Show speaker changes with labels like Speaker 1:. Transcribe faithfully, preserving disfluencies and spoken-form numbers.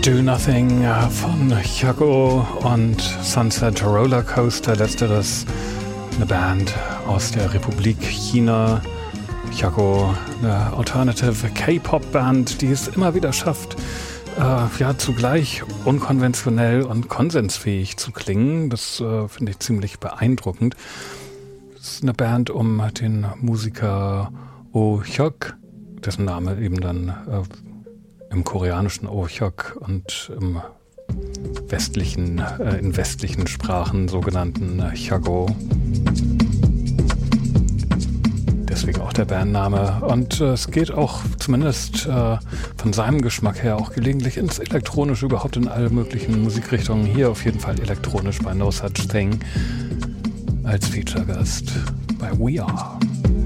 Speaker 1: Do Nothing von Chaco und Sunset Roller Coaster, letzteres eine Band aus der Republik China. Chaco, eine Alternative K-Pop-Band, die es immer wieder schafft, äh, ja, zugleich unkonventionell und konsensfähig zu klingen. Das äh, finde ich ziemlich beeindruckend. Das ist eine Band um den Musiker Oh Hyuk, dessen Name eben dann äh, im koreanischen Oh Hyuk und im westlichen, äh, in westlichen Sprachen sogenannten äh, Chago. Deswegen auch der Bandname. Und äh, es geht auch zumindest äh, von seinem Geschmack her auch gelegentlich ins Elektronische, überhaupt in alle möglichen Musikrichtungen. Hier auf jeden Fall elektronisch bei No Such Thing als Feature-Gast bei We Are.